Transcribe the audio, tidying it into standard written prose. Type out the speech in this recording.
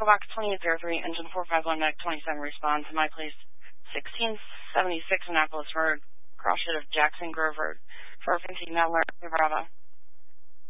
Box 2803, engine 451, Medic 27, respond to my place 1676 Annapolis Road, cross shade of Jackson Grove Road, for Vinci Nadler, Bravo.